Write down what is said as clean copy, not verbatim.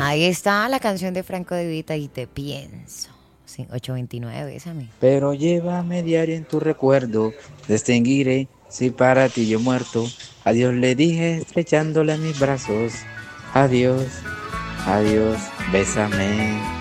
Ahí está la canción de Franco De Vita y te pienso. Sí, 829, esa mí. Pero llévame diario en tu recuerdo, distinguiré si para ti yo muerto. Adiós le dije estrechándole mis brazos. Adiós, adiós, bésame.